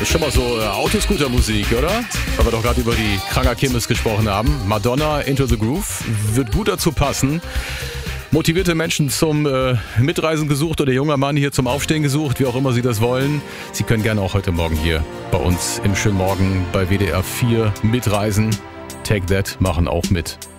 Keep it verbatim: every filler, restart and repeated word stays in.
ist schon mal so äh, Autoscooter-Musik, oder? Weil wir doch gerade über die Kranger Kirmes gesprochen haben. Madonna, Into the Groove, wird gut dazu passen. Motivierte Menschen zum äh, Mitreisen gesucht oder junger Mann hier zum Aufstehen gesucht, wie auch immer Sie das wollen. Sie können gerne auch heute Morgen hier bei uns im schönen Morgen bei W D R vier mitreisen. Take That machen auch mit.